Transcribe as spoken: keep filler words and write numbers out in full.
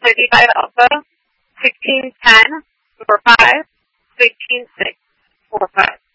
thirty-five Alpha, sixteen ten, four five, sixteen six, four five.